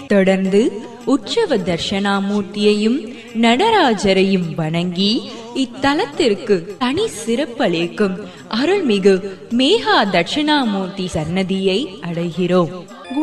தொடர்ந்து உற்சவ தர்ஷனாமூர்த்தியையும் நடராஜரையும் வணங்கி இத்தலத்திற்கு தனி சிறப்பளிக்கும் அருள்மிகு மேகா தட்சிணாமூர்த்தி சன்னதியை அடைகிறோம்.